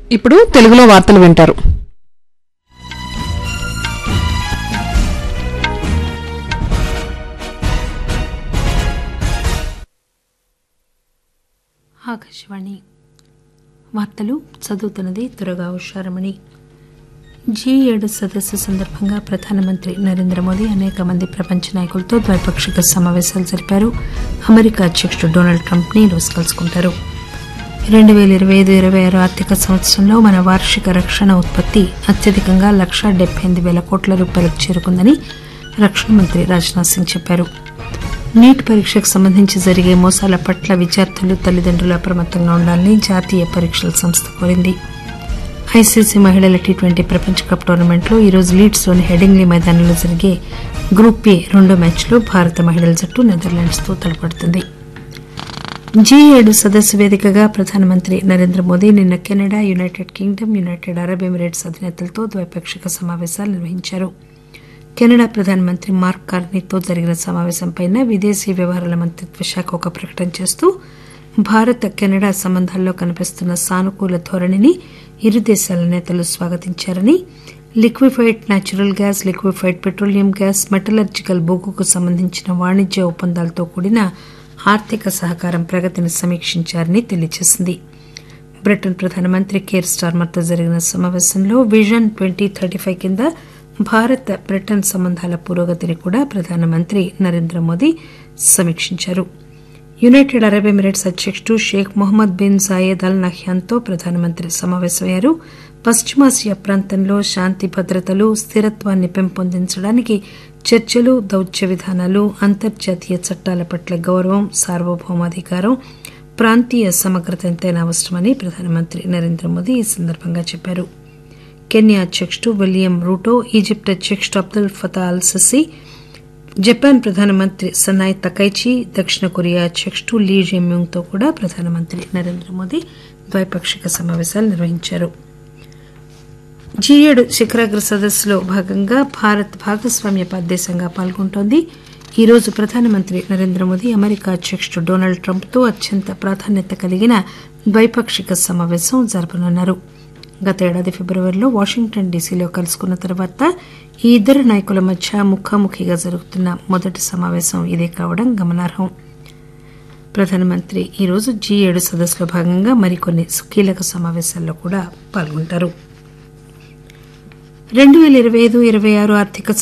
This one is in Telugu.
ఇప్పుడు తెలుగులో వార్తలు వింటారు. ఆకాశవాణి వార్తలు చదువుతున్నది దుర్గా ఉషారమణి. G7 సదస్సు సందర్భంగా ప్రధానమంత్రి నరేంద్ర మోదీ అనేక మంది ప్రపంచ నాయకులతో ద్వైపాక్షిక సమావేశాలు జరిపారు. అమెరికా అధ్యకుడు డొనాల్డ్ ట్రంప్ ని ఈరోజు కలుసుకుంటారు. 2025-26 ఆర్థిక సంవత్సరంలో మన వార్షిక రక్షణ ఉత్పత్తి అత్యధికంగా ₹1,78,000 చేరుకుందని రక్షణ మంత్రి రాజ్నాథ్ సింగ్ చెప్పారు. నీట్ పరీక్షకు సంబంధించి జరిగే మోసాల పట్ల విద్యార్థులు తల్లిదండ్రులు అప్రమత్తంగా ఉండాలని జాతీయ పరీక్షల సంస్థ కోరింది. ఐసీసీ మహిళల T20 ప్రపంచ కప్ టోర్నమెంట్లో ఈరోజు లీడ్స్లోని హెడింగ్లీ మైదానంలో జరిగే గ్రూప్ ఏ రెండో మ్యాచ్లో భారత మహిళల జట్టు నెదర్లాండ్స్తో తలపడుతుంది. G7 సదస్సు వేదికగా ప్రధానమంత్రి నరేంద్ర మోదీ నిన్న Canada, United Kingdom, United Arab Emirates అధినేతలతో ద్వైపాక్షిక సమావేశాలు నిర్వహించారు. కెనడా ప్రధానమంత్రి మార్క్ కార్నీతో జరిగిన సమావేశంపై విదేశీ వ్యవహారాల మంత్రిత్వ శాఖ ఒక ప్రకటన చేస్తూ భారత్ కెనడా సంబంధాల్లో కనిపిస్తున్న సానుకూల ధోరణిని ఇరు దేశాల నేతలు స్వాగతించారని, liquefied natural gas, liquefied petroleum gas, metallurgical బొగ్గుకు సంబంధించిన వాణిజ్య ఒప్పందాలతో కూడిన ఆర్థిక సహకారం ప్రగతిని సమీక్షించారని తెలియజేసింది. బ్రిటన్ ప్రధానమంత్రి కేర్ స్టార్మర్తో జరిగిన సమావేశంలో విజన్ 2035 కింద భారత్ బ్రిటన్ సంబంధాల పురోగతిని కూడా ప్రధానమంత్రి నరేంద్ర మోదీ సమీక్షించారు. యునైటెడ్ అరబ్ ఎమిరేట్స్ అధ్యకుడు షేక్ మొహమ్మద్ బిన్ జాయెద్ అల్ నహ్యాన్తో ప్రధానమంత్రి సమావేశమయ్యారు. పశ్చిమాసియా ప్రాంతంలో శాంతి భద్రతలు, స్థిరత్వాన్ని పెంపొందించడానికి చర్చలు, దౌత్య విధానాలు, అంతర్జాతీయ చట్టాల పట్ల గౌరవం, సార్వభౌమాధికారం, ప్రాంతీయ సమగ్రత ఎంతైనా అవసరమని ప్రధానమంత్రి నరేంద్ర మోదీ ఈ సందర్భంగా చెప్పారు. కెన్యా అధ్యకుడు విలియం రూటో, ఈజిప్ట్ అధ్యకుడు Abdul Fatah al Sisi, Japan ప్రధానమంత్రి సనాయ్ తకైచి, దక్షిణ కొరియా అధ్యకుడు లీ జెమ్యూంగ్ తో కూడా ప్రధానమంత్రి నరేంద్ర మోదీ ద్వైపాక్షిక సమావేశాలు నిర్వహించారు. G7 శిఖరాగ్ర సదస్సులో భాగంగా భారత్ భాగస్వామ్య దేశంగా పాల్గొంటోంది. ఈ రోజు ప్రధానమంత్రి నరేంద్ర మోదీ అమెరికా అధ్యకుడు డొనాల్డ్ ట్రంప్ తో అత్యంత ప్రాధాన్యత కలిగిన ద్వైపాక్షిక సమావేశం జరపనున్నారు. గత ఏడాది ఫిబ్రవరిలో వాషింగ్టన్ డీసీలో కలుసుకున్న తర్వాత ఈ ఇద్దరు నాయకుల మధ్య ముఖాముఖిగా జరుగుతున్న మొదటి సమావేశం ఇదే కావడం గమనార్హం. ప్రధానమంత్రి ఈరోజు G7 సదస్సులో భాగంగా మరికొన్ని కీలక సమావేశాల్లో కూడా పాల్గొంటారు. 2025-26 ఆర్థిక